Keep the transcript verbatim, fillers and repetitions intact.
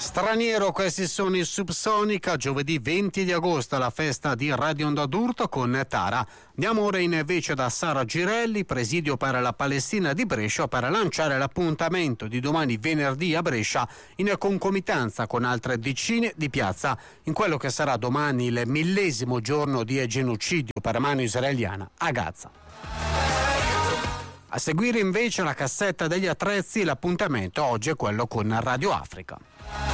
Straniero, questi sono i Subsonica. Giovedì venti di agosto alla festa di Radio Onda d'Urto con Tara. Andiamo ora invece da Sara Girelli, presidio per la Palestina di Brescia, per lanciare l'appuntamento di domani venerdì a Brescia in concomitanza con altre decine di piazza in quello che sarà domani il millesimo giorno di genocidio per mano israeliana a Gaza. A seguire invece la cassetta degli attrezzi, l'appuntamento oggi è quello con Radio Africa.